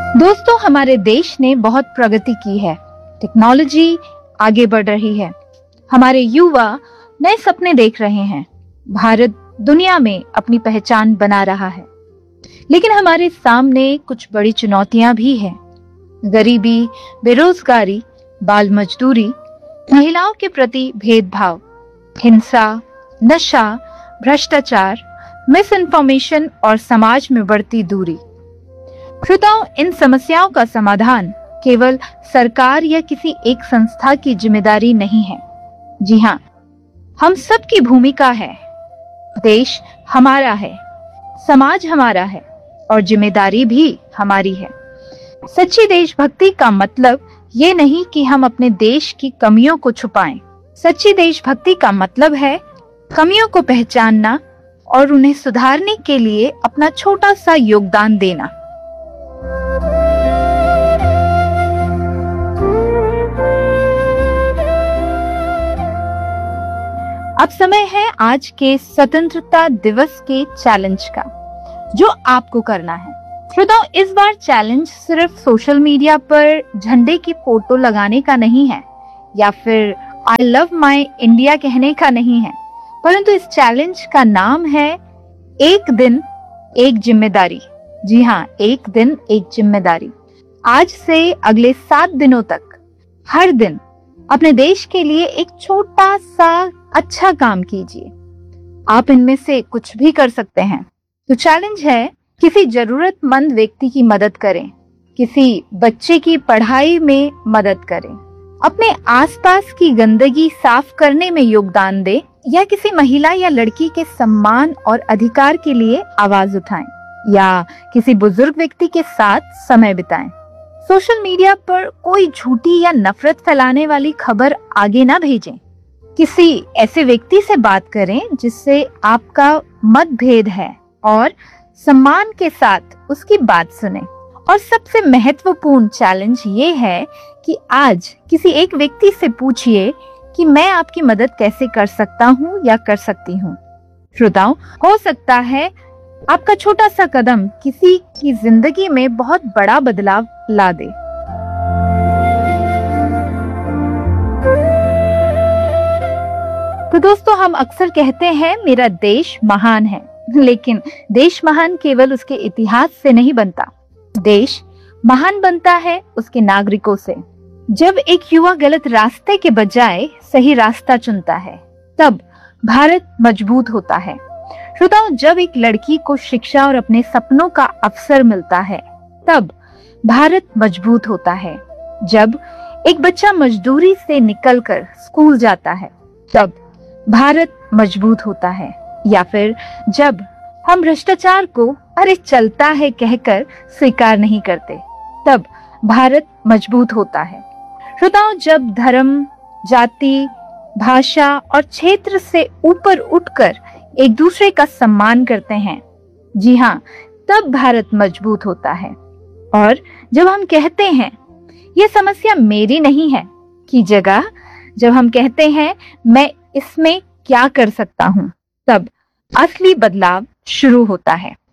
दोस्तों, हमारे देश ने बहुत प्रगति की है। टेक्नोलॉजी आगे बढ़ रही है। हमारे युवा नए सपने देख रहे हैं। भारत दुनिया में अपनी पहचान बना रहा है। लेकिन हमारे सामने कुछ बड़ी चुनौतियां भी हैं। गरीबी, बेरोजगारी, बाल मजदूरी, महिलाओं के प्रति भेदभाव, हिंसा, नशा, भ्रष्टाचार, मिस इन्फॉर्मेशन और समाज में बढ़ती दूरी। श्रोताओं, इन समस्याओं का समाधान केवल सरकार या किसी एक संस्था की जिम्मेदारी नहीं है। जी हाँ, हम सब की भूमिका है। देश हमारा है, समाज हमारा है और जिम्मेदारी भी हमारी है। सच्ची देशभक्ति का मतलब ये नहीं कि हम अपने देश की कमियों को छुपाएं। सच्ची देशभक्ति का मतलब है कमियों को पहचानना और उन्हें सुधारने के लिए अपना छोटा सा योगदान देना। अब समय है आज के स्वतंत्रता दिवस के चैलेंज का, जो आपको करना है। श्रोताओं, इस बार चैलेंज सिर्फ सोशल मीडिया पर झंडे की फोटो लगाने का नहीं है या फिर आई लव माय इंडिया कहने का नहीं है, परंतु इस चैलेंज का नाम है एक दिन एक जिम्मेदारी। जी हाँ, एक दिन एक जिम्मेदारी। आज से अगले 7 दिनों तक हर दिन अपने देश के लिए एक छोटा सा अच्छा काम कीजिए। आप इनमें से कुछ भी कर सकते हैं। तो चैलेंज है, किसी जरूरतमंद व्यक्ति की मदद करें, किसी बच्चे की पढ़ाई में मदद करें, अपने आसपास की गंदगी साफ करने में योगदान दें या किसी महिला या लड़की के सम्मान और अधिकार के लिए आवाज उठाएं या किसी बुजुर्ग व्यक्ति के साथ समय बिताएं। सोशल मीडिया पर कोई झूठी या नफरत फैलाने वाली खबर आगे ना भेजें। किसी ऐसे व्यक्ति से बात करें जिससे आपका मतभेद है और सम्मान के साथ उसकी बात सुने। और सबसे महत्वपूर्ण चैलेंज ये है कि आज किसी एक व्यक्ति से पूछिए कि मैं आपकी मदद कैसे कर सकता हूँ या कर सकती हूँ। श्रोताओं, हो सकता है आपका छोटा सा कदम किसी की जिंदगी में बहुत बड़ा बदलाव ला दे। तो दोस्तों, हम अक्सर कहते हैं मेरा देश महान है, लेकिन देश महान केवल उसके इतिहास से नहीं बनता। देश महान बनता है उसके नागरिकों से। जब एक युवा गलत रास्ते के बजाय सही रास्ता चुनता है, तब भारत मजबूत होता है। श्रोताओं, जब एक लड़की को शिक्षा और अपने सपनों का अवसर मिलता है, तब भारत मजबूत होता है। जब एक बच्चा मजदूरी से निकलकर स्कूल जाता है, तब भारत मजबूत होता है। या फिर जब हम भ्रष्टाचार को अरे चलता है कहकर स्वीकार नहीं करते, तब भारत मजबूत होता है। श्रोताओं, जब धर्म, जाति, भाषा और क्षेत्र से ऊपर उठकर एक दूसरे का सम्मान करते हैं, जी हाँ, तब भारत मजबूत होता है। और जब हम कहते हैं ये समस्या मेरी नहीं है की जगह जब हम कहते हैं मैं इसमें क्या कर सकता हूँ, तब असली बदलाव शुरू होता है।